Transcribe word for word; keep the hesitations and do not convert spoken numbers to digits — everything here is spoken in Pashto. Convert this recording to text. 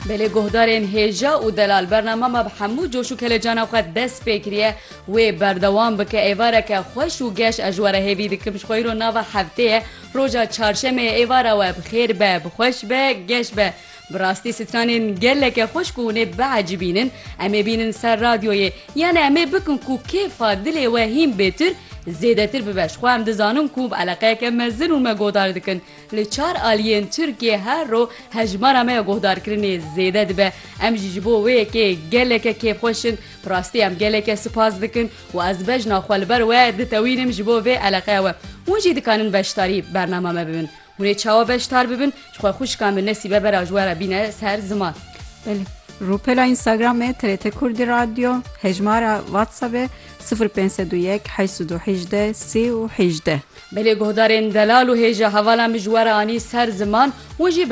بله گهدارین هیجا و دلال برنامه ما به همو جوشو کل جانا خود دست بکریه و بردوام بکه ایواره که خوش و گش اجواره هیوی دکمش خوی رو ناو هفته روژا چارشمه ایواره و بخیر به بخوش به گش به براستی سترانین گله که خوش کونه بعجبینن امی بینن سر رادیوی یعنی امی بکن کو کیفا دل و هیم بهتر زیده تر ببش خواهم دزانم کوب علاقه که مزن و مگودار دکن لچار آلیین ترکیه هر رو هجمار ما گودار کرنی زیده دبه ام جیجبو وی که گله که کیف خوشن براستی ام گله که سپاس دکن و از بجنا خوالبر و دتوینم جبو وی علاقه و اونجی دکانن بشتاری برنامه ما ببین ونی چاوا بشتار ببین شخوا خوش کام نصیبه برای جواره بینه سر زمان بله روپلا اینستاگرام ترت کردی رادیو هجمار واتساپ صفر پنج دو یک هشت دو هجده سی و هجده بله گهدارین دلال و هیجا حوالا مجواره آنی سر زمان وجی